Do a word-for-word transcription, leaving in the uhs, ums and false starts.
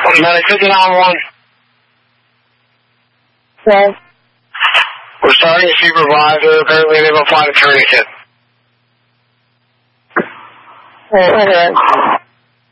Medic fifty-nine one. Yes. We're starting a supervisor. Apparently they've applied a tourniquet. Wait, wait a minute.